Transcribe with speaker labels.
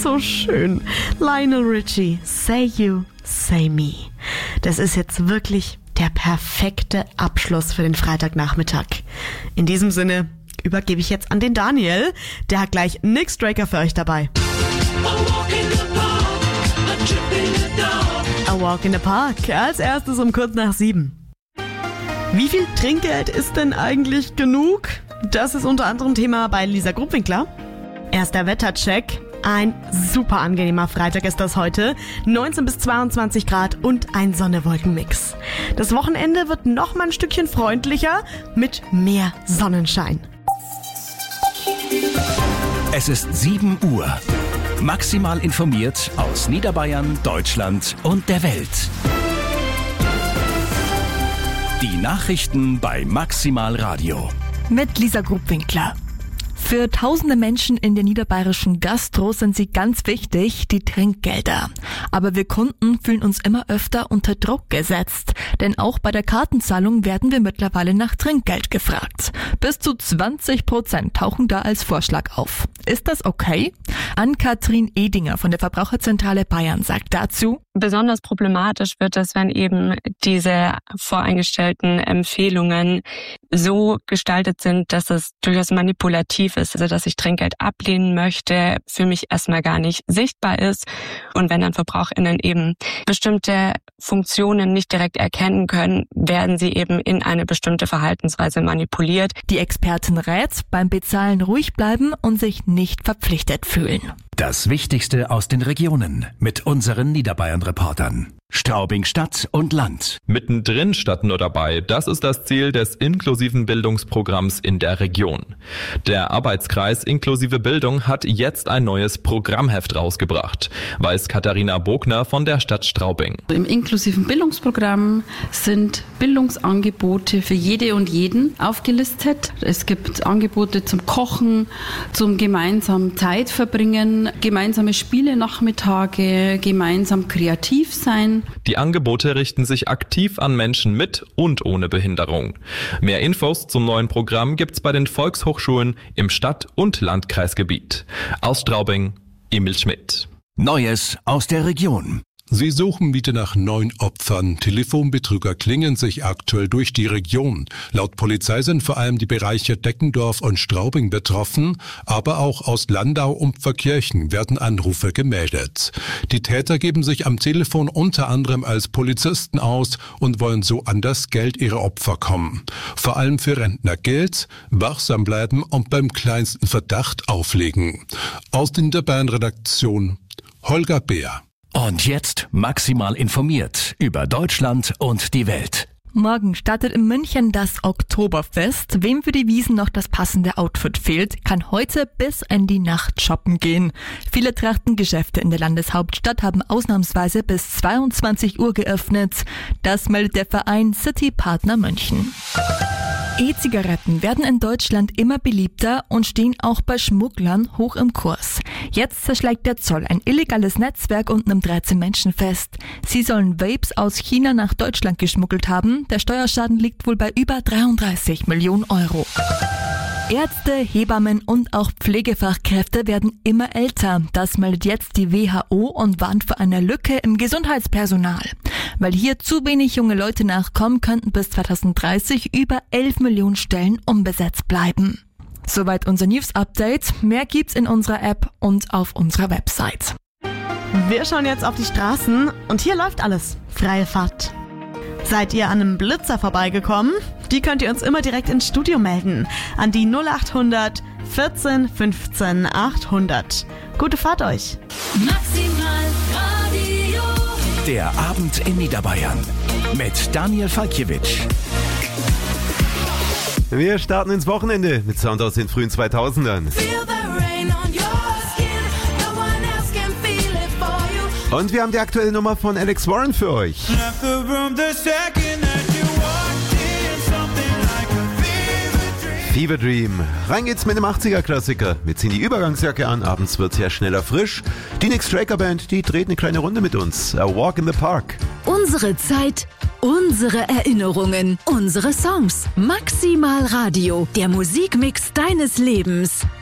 Speaker 1: so schön. Lionel Richie, Say You, Say Me. Das ist jetzt wirklich der perfekte Abschluss für den Freitagnachmittag. In diesem Sinne übergebe ich jetzt an den Daniel. Der hat gleich Nick Straker für euch dabei. A Walk in the Park. Als erstes um kurz nach 7. Wie viel Trinkgeld ist denn eigentlich genug? Das ist unter anderem Thema bei Lisa Grubwinkler. Erster Wettercheck. Ein super angenehmer Freitag ist das heute. 19 bis 22 Grad und ein Sonne-Wolken-Mix. Das Wochenende wird noch mal ein Stückchen freundlicher mit mehr Sonnenschein.
Speaker 2: Es ist 7 Uhr. Maximal informiert aus Niederbayern, Deutschland und der Welt. Die Nachrichten bei Maximal Radio.
Speaker 3: Mit Lisa Grubwinkler. Für tausende Menschen in der niederbayerischen Gastro sind sie ganz wichtig, die Trinkgelder. Aber wir Kunden fühlen uns immer öfter unter Druck gesetzt. Denn auch bei der Kartenzahlung werden wir mittlerweile nach Trinkgeld gefragt. Bis zu 20% tauchen da als Vorschlag auf. Ist das okay? Ann-Kathrin Edinger von der Verbraucherzentrale Bayern sagt dazu:
Speaker 4: Besonders problematisch wird es, wenn eben diese voreingestellten Empfehlungen so gestaltet sind, dass es durchaus manipulativ ist, also dass ich Trinkgeld ablehnen möchte, für mich erstmal gar nicht sichtbar ist. Und wenn dann VerbraucherInnen eben bestimmte Funktionen nicht direkt erkennen können, werden sie eben in eine bestimmte Verhaltensweise manipuliert.
Speaker 3: Die Expertin rät, beim Bezahlen ruhig bleiben und sich nicht verpflichtet fühlen.
Speaker 2: Das Wichtigste aus den Regionen mit unseren Niederbayern-Reportern. Straubing Stadt und Land.
Speaker 5: Mittendrin statt nur dabei, das ist das Ziel des inklusiven Bildungsprogramms in der Region. Der Arbeitskreis Inklusive Bildung hat jetzt ein neues Programmheft rausgebracht, weiß Katharina Bogner von der Stadt Straubing.
Speaker 6: Im inklusiven Bildungsprogramm sind Bildungsangebote für jede und jeden aufgelistet. Es gibt Angebote zum Kochen, zum gemeinsamen Zeit verbringen, gemeinsame Spiele-Nachmittage, gemeinsam kreativ sein.
Speaker 5: Die Angebote richten sich aktiv an Menschen mit und ohne Behinderung. Mehr Infos zum neuen Programm gibt's bei den Volkshochschulen im Stadt- und Landkreisgebiet. Aus Straubing, Emil Schmidt.
Speaker 2: Neues aus der Region.
Speaker 7: Sie suchen wieder nach 9 Opfern. Telefonbetrüger klingen sich aktuell durch die Region. Laut Polizei sind vor allem die Bereiche Deckendorf und Straubing betroffen, aber auch aus Landau und Pfarrkirchen werden Anrufe gemeldet. Die Täter geben sich am Telefon unter anderem als Polizisten aus und wollen so an das Geld ihrer Opfer kommen. Vor allem für Rentner gilt: wachsam bleiben und beim kleinsten Verdacht auflegen. Aus der Niederbayern-Redaktion Holger Beer.
Speaker 2: Und jetzt maximal informiert über Deutschland und die Welt.
Speaker 3: Morgen startet in München das Oktoberfest. Wem für die Wiesn noch das passende Outfit fehlt, kann heute bis in die Nacht shoppen gehen. Viele Trachtengeschäfte in der Landeshauptstadt haben ausnahmsweise bis 22 Uhr geöffnet. Das meldet der Verein City Partner München. E-Zigaretten werden in Deutschland immer beliebter und stehen auch bei Schmugglern hoch im Kurs. Jetzt zerschlägt der Zoll ein illegales Netzwerk und nimmt 13 Menschen fest. Sie sollen Vapes aus China nach Deutschland geschmuggelt haben. Der Steuerschaden liegt wohl bei über 33 Millionen Euro. Ärzte, Hebammen und auch Pflegefachkräfte werden immer älter. Das meldet jetzt die WHO und warnt vor einer Lücke im Gesundheitspersonal. Weil hier zu wenig junge Leute nachkommen, könnten bis 2030 über 11 Millionen Stellen unbesetzt bleiben. Soweit unser News-Update. Mehr gibt's in unserer App und auf unserer Website.
Speaker 1: Wir schauen jetzt auf die Straßen und hier läuft alles. Freie Fahrt. Seid ihr an einem Blitzer vorbeigekommen? Die könnt ihr uns immer direkt ins Studio melden. An die 0800 14 15 800. Gute Fahrt euch.
Speaker 8: Maximal Radio.
Speaker 2: Der Abend in Niederbayern mit Daniel Falkiewicz.
Speaker 9: Wir starten ins Wochenende mit Sound aus den frühen 2000ern. Und wir haben die aktuelle Nummer von Alex Warren für euch. Fever Dream. Rein geht's mit dem 80er-Klassiker. Wir ziehen die Übergangsjacke an, abends wird's ja schneller frisch. Die Nick Straker Band, die dreht eine kleine Runde mit uns. A Walk in the Park.
Speaker 8: Unsere Zeit, unsere Erinnerungen, unsere Songs. Maximal Radio, der Musikmix deines Lebens.